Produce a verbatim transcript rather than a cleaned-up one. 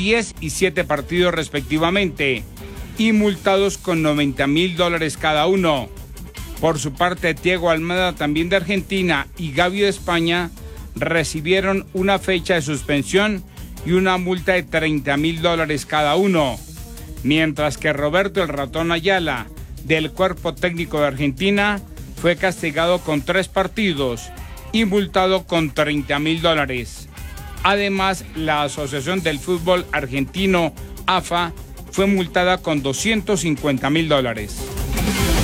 diez y siete partidos respectivamente y multados con noventa mil dólares cada uno. Por su parte, Thiago Almada, también de Argentina, y Gavi de España recibieron una fecha de suspensión y una multa de treinta mil dólares cada uno, mientras que Roberto el Ratón Ayala, del cuerpo técnico de Argentina, fue castigado con tres partidos y multado con treinta mil dólares. Además, la Asociación del Fútbol Argentino, A F A, fue multada con doscientos cincuenta mil dólares.